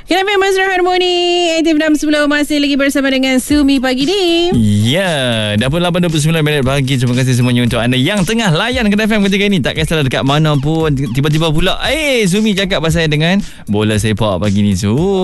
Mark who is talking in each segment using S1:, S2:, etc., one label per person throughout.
S1: Kenapa Mesra Harmoni 86.10 masih lagi bersama dengan Sumi pagi ni.
S2: Ya, dah pun 8.29 minit pagi. Terima kasih semuanya untuk anda yang tengah layan Kena FM ketika ini. Tak kisahlah dekat mana pun, tiba-tiba pula Sumi cakap pasal dengan bola sepak pagi ni.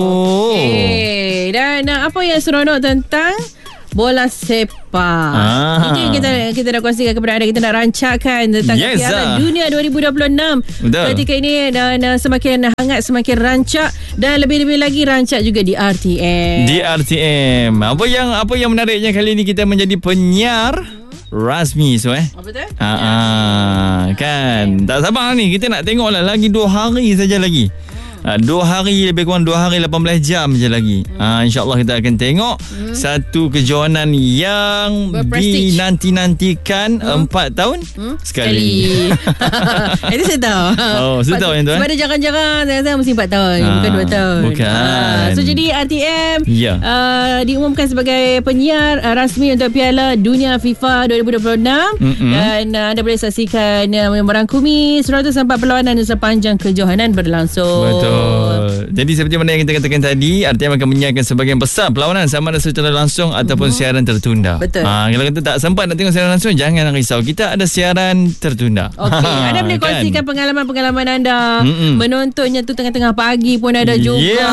S1: Dan apa yang seronok tentang bola sepak? Ini kita nak kongsikan kepada anda. Kita nak rancangkan tentang Piala Dunia 2026.
S2: Betul.
S1: Ketika ini dan semakin hangat, semakin rancak, dan lebih-lebih lagi rancak juga di RTM.
S2: Di RTM. Apa yang menariknya kali ini kita menjadi penyiar rasmi
S1: Apa tu?
S2: Kan. Tak sabar ni, kita nak tengok lah. Lagi 2 hari saja lagi. 2 hari, lebih kurang 2 hari 18 jam je lagi. InsyaAllah kita akan tengok satu kejohanan yang dinanti-nantikan 4 tahun sekali.
S1: Itu saya tahu.
S2: Saya tahu yang tu.
S1: Sebab ada jarang-jarang saya mesti 4 tahun, bukan 2 tahun.
S2: Bukan.
S1: So jadi RTM diumumkan sebagai penyiar rasmi untuk Piala Dunia FIFA 2026. Dan anda boleh saksikan merangkumi 104 perlawanan sepanjang kejohanan berlangsung.
S2: Betul. Jadi seperti mana yang kita katakan tadi, RTM akan menyiarkan sebahagian besar perlawanan sama ada secara langsung ataupun siaran tertunda.
S1: Betul.
S2: Kalau kita tak sempat nak tengok siaran langsung, jangan risau, kita ada siaran tertunda.
S1: Okey, anda boleh kongsikan pengalaman-pengalaman anda menontonnya tu tengah-tengah pagi pun ada juga.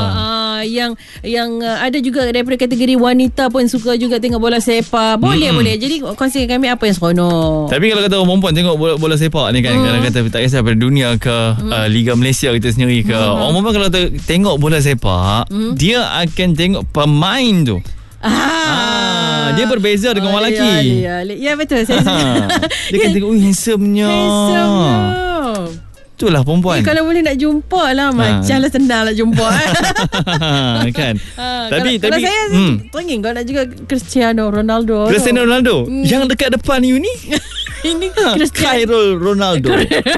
S1: Yang ada juga daripada kategori wanita pun suka juga tengok bola sepak. Boleh. Jadi kongsikan kami apa yang seronok.
S2: Tapi kalau kata orang perempuan tengok bola sepak ni kan, kalau kata tak kisah pada dunia ke Liga Malaysia kita sendiri ke, orang perempuan kalau tengok bola sepak, dia akan tengok pemain tu. Dia berbeza dengan orang lelaki.
S1: Ya betul. Saya
S2: dia kan tengok handsome-nya. Itulah perempuan.
S1: Kalau boleh nak jumpa lah, macam lah senang nak jumpa.
S2: Kan. Tapi
S1: kalau saya teringin kalau nak juga Cristiano Ronaldo.
S2: Yang dekat depan you ni.
S1: Ini
S2: Khairul Ronaldo.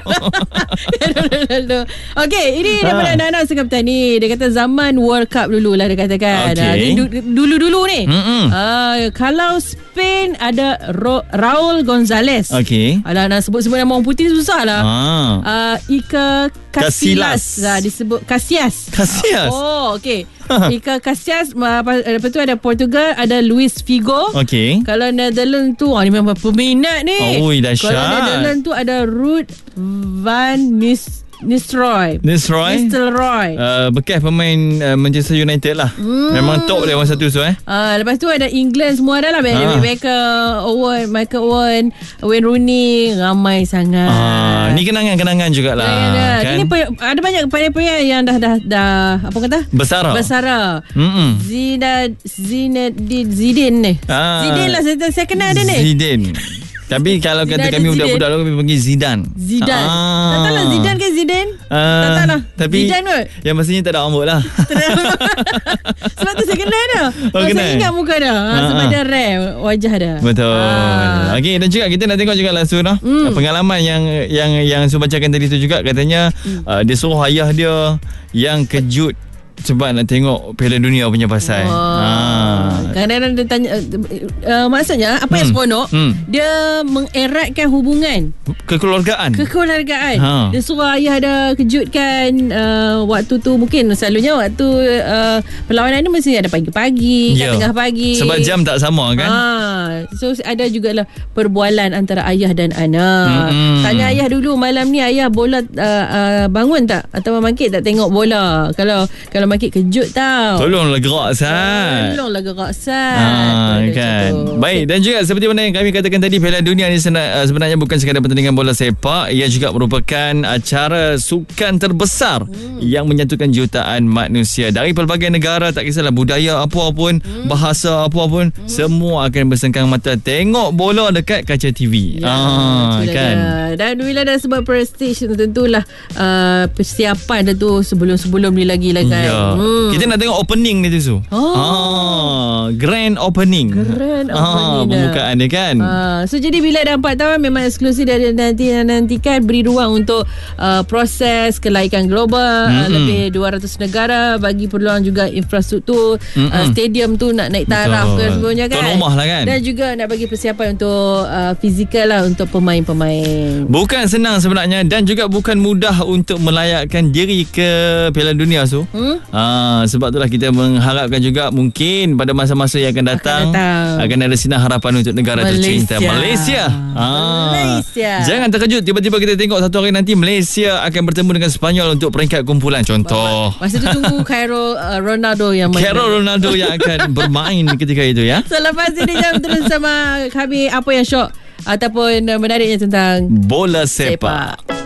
S1: Okey, ini daripada anak-anak Sungai Petani. Dia kata zaman World Cup dululah dia katakan. Dulu-dulu ni. Kalau Spain ada Raul Gonzalez.
S2: Okey.
S1: Alah, nak sebut-sebut nama orang putih susah lah. Iker Casillas. Disebut Casillas. Okey. Iker Casillas. Lepas tu ada Portugal, ada Luis Figo.
S2: Okey.
S1: Kalau Netherlands tu, ni memang peminat ni.
S2: Dahsyat.
S1: Kalau Netherlands tu ada Ruud van Nistelrooy. Bekas pemain
S2: Manchester United lah. Memang top dia orang satu tu.
S1: Lepas tu ada England, semua ada lah. Beckham, Michael Owen, Wayne Rooney. Ramai sangat.
S2: Ni kenangan-kenangan jugalah kan? Ini
S1: ada banyak pemain yang dah apa kata? Bersara. Zinedine ni. Zidane lah saya kenal dia ni.
S2: Zidane. Tapi kalau kata kami budak-budak dulu, kami panggil Zidane.
S1: Tak tahu lah Zidane ke Zidane. Tak tahu lah.
S2: Tapi
S1: Zidane kot.
S2: yang pastinya tak ada rambut lah.
S1: Sebab tu saya kenal dah. Saya ingat muka dah. Sebab dia rare wajah dah.
S2: Betul. Okey, dan juga kita nak tengok juga lah Sun, pengalaman yang Sun bacakan tadi tu juga. Katanya dia suruh ayah dia yang kejut sebab nak tengok Piala Dunia punya pasal.
S1: Kadang-kadang dia tanya, maksudnya apa yang seronok, dia mengeratkan hubungan kekeluargaan. Dia suruh ayah dia kejutkan waktu tu. Mungkin selalunya waktu perlawanan ni mesti ada pagi-pagi, kat tengah pagi.
S2: Sebab jam tak sama kan.
S1: So ada jugalah perbualan antara ayah dan anak. Tanya ayah dulu, malam ni ayah bola bangun tak? Atau bangkit tak tengok bola? Kalau bangkit kejut tau.
S2: Tolonglah gerak Sat. Kan. Baik, dan juga seperti mana yang kami katakan tadi, Piala Dunia ni sebenarnya bukan sekadar pertandingan bola sepak. Ia juga merupakan acara sukan terbesar yang menyatukan jutaan manusia dari pelbagai negara. Tak kisahlah budaya apa pun, bahasa apa pun, semua akan bersengkang mata tengok bola dekat kaca TV. Kan.
S1: Dan bila dah sebab prestige, tentulah persiapan dah tu sebelum ni lagi lah kan.
S2: Kita nak tengok opening ni tu. Grand opening. Pembukaan dia kan.
S1: So jadi bila dah 4 tahun memang eksklusif dari nantikan, beri ruang untuk proses kelaikan global. Lebih 200 negara, bagi peluang juga infrastruktur, stadium tu nak naik taraf ke sebenarnya kan.
S2: Tuan rumah lah kan.
S1: Dan juga nak bagi persiapan untuk fizikal lah untuk pemain-pemain.
S2: Bukan senang sebenarnya, dan juga bukan mudah untuk melayakkan diri ke Piala Dunia tu. Sebab itulah kita mengharapkan juga mungkin pada masa-masa yang akan datang akan ada sinar harapan untuk negara tercinta Malaysia. Jangan terkejut tiba-tiba kita tengok satu hari nanti Malaysia akan bertemu dengan Sepanyol untuk peringkat kumpulan, contoh.
S1: Masa tu tunggu Cairo Ronaldo yang
S2: akan bermain ketika itu ya.
S1: Selepas ini jam terus sama kami apa yang syok ataupun menariknya tentang
S2: bola sepak.